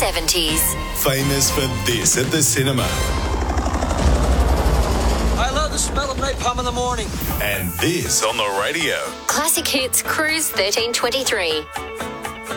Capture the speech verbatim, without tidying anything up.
seventies. Famous for this at the cinema. I love the smell of napalm in the morning. And this on the radio. Classic Hits Cruise thirteen twenty-three.